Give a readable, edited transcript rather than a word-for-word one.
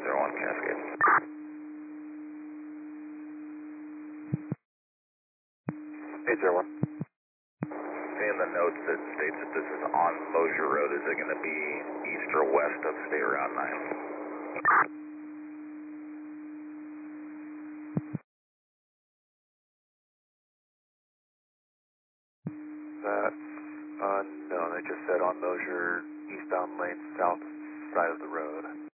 801 Cascade. Seeing the notes that states that this is on Mosier Road, is it going to be east or west of State Route 9? That's unknown. They just said on Mosier, eastbound lane, south side of the road.